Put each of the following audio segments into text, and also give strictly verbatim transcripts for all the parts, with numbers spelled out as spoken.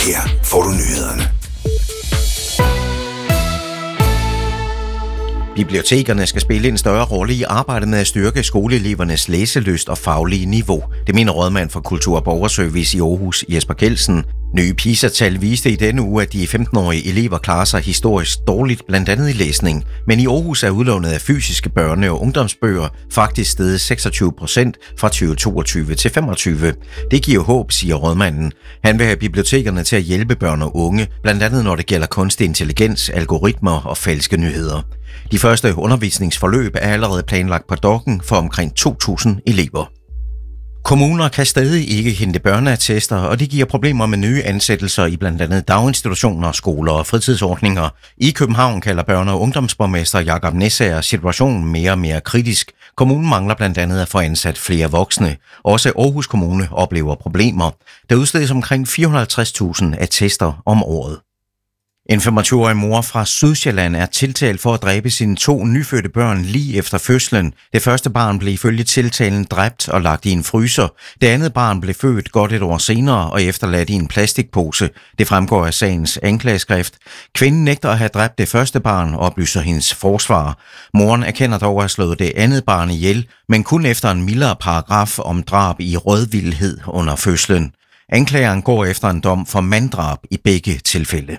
Her får du nyhederne. Bibliotekerne skal spille en større rolle i arbejdet med at styrke skoleelevernes læselyst og faglige niveau. Det mener rådmand for Kultur- og Borgerservice i Aarhus, Jesper Kjeldsen. Nye PISA-tal viste i denne uge, at de femten-årige elever klarer sig historisk dårligt, blandt andet i læsning. Men i Aarhus er udlånet af fysiske børne- og ungdomsbøger faktisk steget seksogtyve procent fra tyve toogtyve til femogtyve. Det giver håb, siger rådmanden. Han vil have bibliotekerne til at hjælpe børn og unge, blandt andet når det gælder kunstig intelligens, algoritmer og falske nyheder. De første undervisningsforløb er allerede planlagt på Dokken for omkring to tusind elever. Kommuner kan stadig ikke hente børneattester, og det giver problemer med nye ansættelser i blandt andet daginstitutioner, skoler og fritidsordninger. I København kalder børne- og ungdomsborgmester Jakob Næssager situationen mere og mere kritisk. Kommunen mangler blandt andet at få ansat flere voksne. Også Aarhus Kommune oplever problemer. Der udstedes omkring fire hundrede og halvtreds tusind attester om året. En femogtyve-årig mor fra Sydsjælland er tiltalt for at dræbe sine to nyfødte børn lige efter fødslen. Det første barn blev ifølge tiltalen dræbt og lagt i en fryser. Det andet barn blev født godt et år senere og efterladt i en plastikpose. Det fremgår af sagens anklageskrift. Kvinden nægter at have dræbt det første barn, oplyser hendes forsvar. Moren erkender dog at have slået det andet barn ihjel, men kun efter en mildere paragraf om drab i rødvildhed under fødslen. Anklageren går efter en dom for manddrab i begge tilfælde.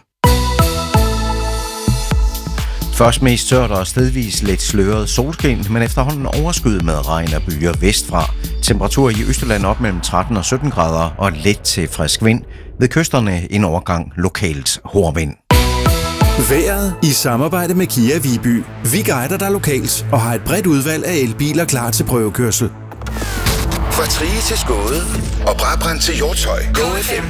Først mest tørt og stedvis lidt sløret solskin, men efterhånden overskyet med regn og byer vestfra. Temperatur i Østjylland op mellem tretten og sytten grader og let til frisk vind. Ved kysterne en overgang lokalt hårdvind. Vejret i samarbejde med Kia Viby. Vi guider dig lokalt og har et bredt udvalg af elbiler klar til prøvekørsel. Fra Trige til Skåde og Brabrand til Hjortshøj. Go F M